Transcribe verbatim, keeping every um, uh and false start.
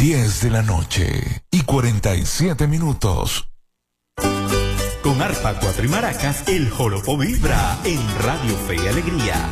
diez de la noche y cuarenta y siete minutos. Con arpa, cuatro y maracas, el joropo vibra en Radio Fe y Alegría.